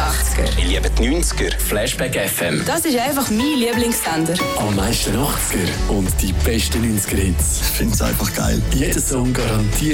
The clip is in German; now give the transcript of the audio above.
80er. Ich liebe die 90er. Flashback FM. Das ist einfach mein Lieblingssender. Am meisten 80er und die besten 90er Hits. Ich finde es einfach geil. Jeder Song garantiert